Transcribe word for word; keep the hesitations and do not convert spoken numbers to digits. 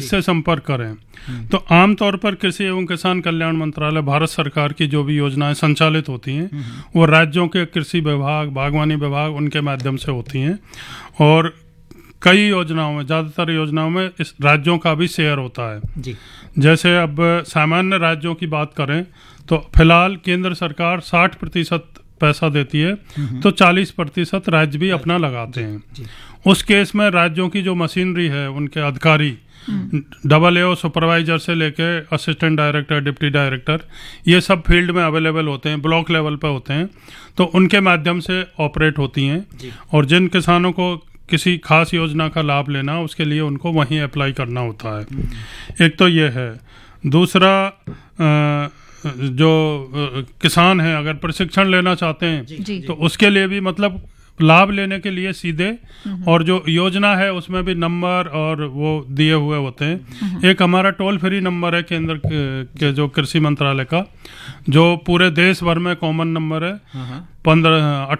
इससे संपर्क करें। तो आमतौर पर कृषि एवं किसान कल्याण मंत्रालय, भारत सरकार की जो भी योजनाएं संचालित होती हैं वो राज्यों के कृषि विभाग, बागवानी विभाग, उनके माध्यम से होती हैं। और कई योजनाओं में, ज़्यादातर योजनाओं में इस राज्यों का भी शेयर होता है जी। जैसे अब सामान्य राज्यों की बात करें तो फिलहाल केंद्र सरकार साठ प्रतिशत पैसा देती है, तो चालीस प्रतिशत राज्य भी अपना लगाते हैं। उस केस में राज्यों की जो मशीनरी है, उनके अधिकारी, डबल ए ओ सुपरवाइजर से लेके असिस्टेंट डायरेक्टर, डिप्टी डायरेक्टर, ये सब फील्ड में अवेलेबल होते हैं, ब्लॉक लेवल पे होते हैं, तो उनके माध्यम से ऑपरेट होती हैं। और जिन किसानों को किसी खास योजना का लाभ लेना, उसके लिए उनको वहीं अप्लाई करना होता है। एक तो ये है। दूसरा, आ, जो किसान हैं अगर प्रशिक्षण लेना चाहते हैं जी, जी, तो उसके लिए भी, मतलब लाभ लेने के लिए सीधे, और जो योजना है उसमें भी नंबर और वो दिए हुए होते हैं। एक हमारा टोल फ्री नंबर है केंद्र के जो कृषि मंत्रालय का, जो पूरे देश भर में कॉमन नंबर है, पंद्रह